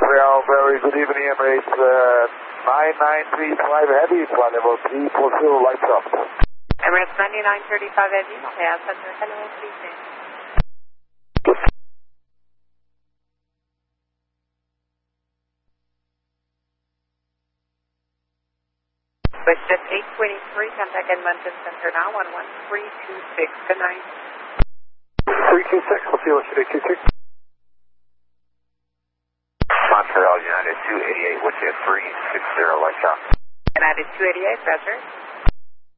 Montreal, very good evening, Emirates. 9935 Heavy, flight level 340, lights up. Emirates 9935 Heavy, Montreal Center, hello, good evening. Switchjet 823, contact Edmonton Center now, 11326, good night. 326, we'll see what you do, 26. Montreal United 288, what's your 360, lights out. United 288, Roger.